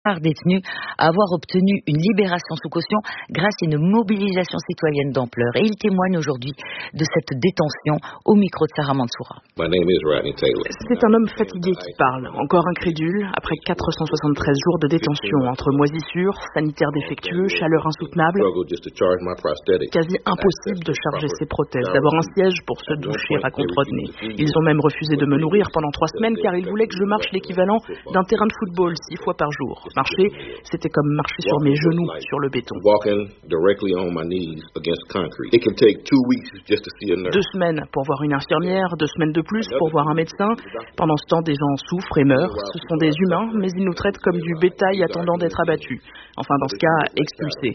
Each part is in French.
détenu à avoir obtenu une libération sous caution grâce à une mobilisation citoyenne d'ampleur. Et il témoigne aujourd'hui de cette détention au micro de Sarah Mansoura. C'est un homme fatigué qui parle, encore incrédule, après 473 jours de détention entre moisissures, sanitaires défectueux, chaleur insoutenable. Quasi impossible de charger ses prothèses, d'avoir un siège pour se doucher, raconte Rodney. Ils ont même refusé de me nourrir pendant 3 semaines car ils voulaient que je marche l'équivalent d'un terrain de football 6 fois par jour. Marcher, c'était comme marcher sur mes genoux sur le béton. 2 semaines pour voir une infirmière, 2 semaines de plus pour voir un médecin. Pendant ce temps, des gens souffrent et meurent. Ce sont des humains, mais ils nous traitent comme du bétail attendant d'être abattu. Enfin, dans ce cas, expulsés.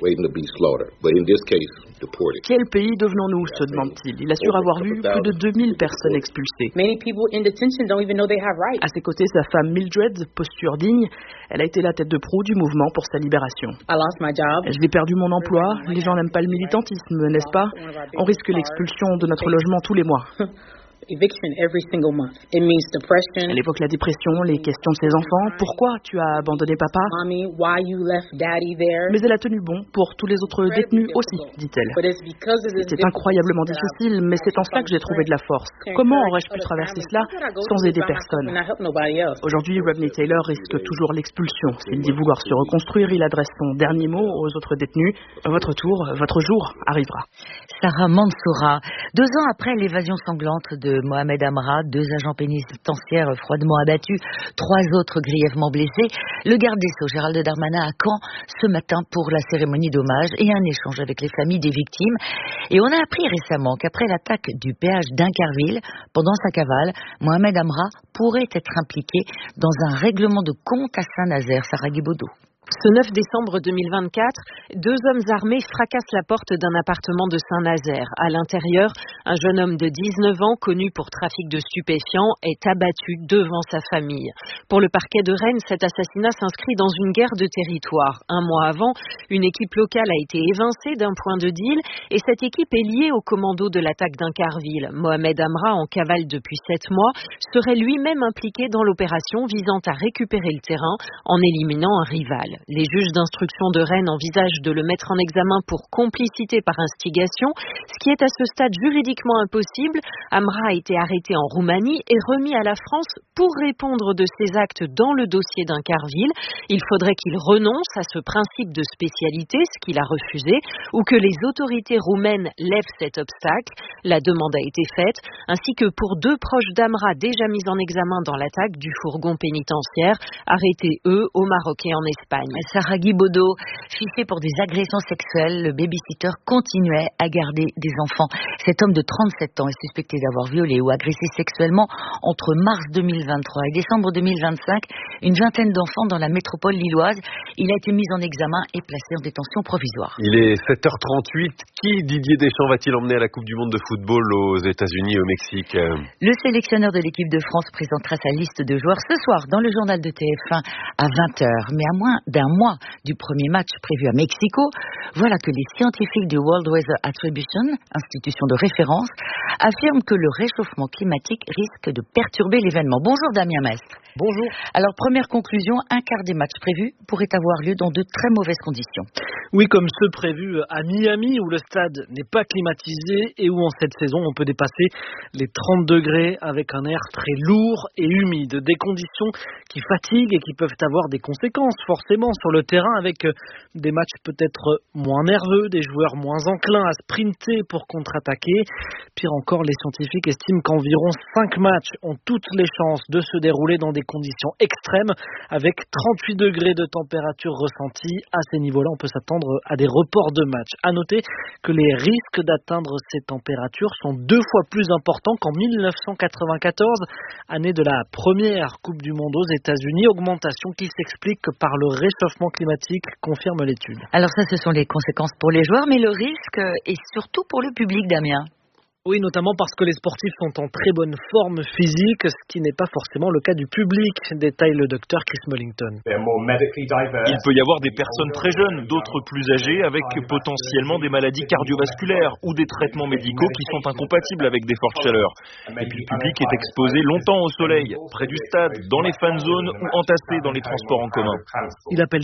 Quel pays devenons-nous, se demande-t-il. Il assure avoir vu plus de 2000 personnes expulsées. À ses côtés, sa femme Mildred, posture digne. Elle a été la tête de proue du mouvement pour sa libération. J'ai perdu mon emploi. Les gens n'aiment pas le militantisme, n'est-ce pas? On risque l'expulsion de notre logement tous les mois. Elle évoque la dépression, les questions de ses enfants. Pourquoi tu as abandonné papa? Mais elle a tenu bon pour tous les autres détenus aussi, dit-elle. C'est incroyablement difficile, mais c'est en cela que j'ai trouvé de la force. Comment aurais-je pu traverser cela sans aider personne? Aujourd'hui, Rodney Taylor risque toujours l'expulsion. S'il dit vouloir se reconstruire, il adresse son dernier mot aux autres détenus. Votre tour, votre jour arrivera. Sarah Mansoura. 2 ans après l'évasion sanglante de Mohamed Amra, 2 agents pénitentiaires froidement abattus, 3 autres grièvement blessés, le garde des Sceaux Gérald Darmanin à Caen ce matin pour la cérémonie d'hommage et un échange avec les familles des victimes. Et on a appris récemment qu'après l'attaque du péage d'Incarville, pendant sa cavale, Mohamed Amra pourrait être impliqué dans un règlement de compte à Saint-Nazaire. Sarah Guibaudot. Ce 9 décembre 2024, 2 hommes armés fracassent la porte d'un appartement de Saint-Nazaire. À l'intérieur, un jeune homme de 19 ans, connu pour trafic de stupéfiants, est abattu devant sa famille. Pour le parquet de Rennes, cet assassinat s'inscrit dans une guerre de territoire. 1 mois avant, une équipe locale a été évincée d'un point de deal et cette équipe est liée au commando de l'attaque d'Incarville. Mohamed Amra, en cavale depuis 7 mois, serait lui-même impliqué dans l'opération visant à récupérer le terrain en éliminant un rival. Les juges d'instruction de Rennes envisagent de le mettre en examen pour complicité par instigation, ce qui est à ce stade juridiquement impossible. Amra a été arrêté en Roumanie et remis à la France pour répondre de ses actes dans le dossier d'Incarville. Il faudrait qu'il renonce à ce principe de spécialité, ce qu'il a refusé, ou que les autorités roumaines lèvent cet obstacle. La demande a été faite, ainsi que pour 2 proches d'Amra déjà mis en examen dans l'attaque du fourgon pénitentiaire, arrêtés eux au Maroc et en Espagne. Sarah Guibaudot, fiché pour des agressions sexuelles, le babysitter continuait à garder des enfants. Cet homme de 37 ans est suspecté d'avoir violé ou agressé sexuellement entre mars 2023 et décembre 2025 une vingtaine d'enfants dans la métropole lilloise. Il a été mis en examen et placé en détention provisoire. Il est 7h38. Qui Didier Deschamps va-t-il emmener à la Coupe du Monde de football aux États-Unis et au Mexique? Le sélectionneur de l'équipe de France présentera sa liste de joueurs ce soir dans le journal de TF1 à 20h. Mais à moins d'un mois du premier match prévu à Mexico, voilà que les scientifiques du World Weather Attribution, institution de référence, affirment que le réchauffement climatique risque de perturber l'événement. Bonjour Damien Mestre. Bonjour. Alors première conclusion, un quart des matchs prévus pourraient avoir lieu dans de très mauvaises conditions. Oui, comme ceux prévus à Miami où le stade n'est pas climatisé et où en cette saison on peut dépasser les 30 degrés avec un air très lourd et humide. Des conditions qui fatiguent et qui peuvent avoir des conséquences forcément sur le terrain avec des matchs peut-être moins nerveux, des joueurs moins enclins à sprinter pour contre-attaquer. Pire encore, les scientifiques estiment qu'environ 5 matchs ont toutes les chances de se dérouler dans des conditions extrêmes avec 38 degrés de température ressentie. À ces niveaux-là, on peut s'attendre à des reports de matchs. À noter que les risques d'atteindre ces températures sont 2 fois plus importants qu'en 1994, année de la première Coupe du Monde aux États-Unis, augmentation qui s'explique par le réchauffement climatique, confirme l'étude. Alors ça, ce sont les conséquences pour les joueurs, mais le risque est surtout pour le public, Damien. Oui, notamment parce que les sportifs sont en très bonne forme physique, ce qui n'est pas forcément le cas du public, détaille le docteur Chris Mullington. Il peut y avoir des personnes très jeunes, d'autres plus âgées, avec potentiellement des maladies cardiovasculaires ou des traitements médicaux qui sont incompatibles avec des fortes chaleurs. Et puis le public est exposé longtemps au soleil, près du stade, dans les fan zones ou entassé dans les transports en commun. Il appelle